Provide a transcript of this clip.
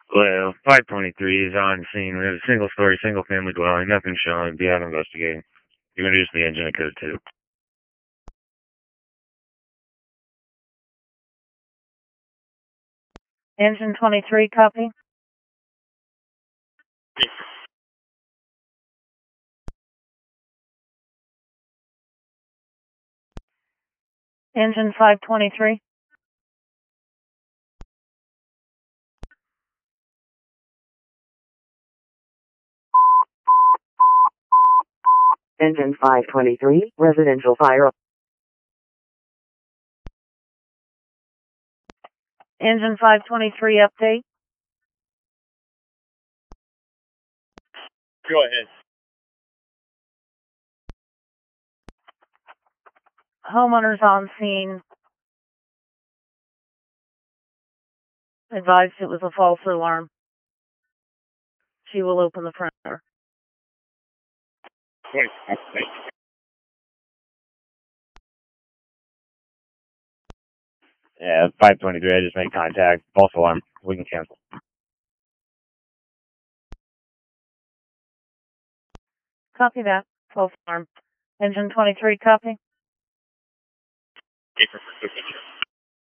Well, 523 is on scene. We have a single-story, single-family dwelling. Nothing showing. Be out investigating. You're going to use the engine at code 2. Engine 23, copy. Engine 523. Engine 523, residential fire. Engine 523, update. Go ahead. Homeowners on scene. Advised it was a false alarm. She will open the front door. Yeah, 523. I just made contact. False alarm. We can cancel. Copy that. False alarm. Engine 23, copy.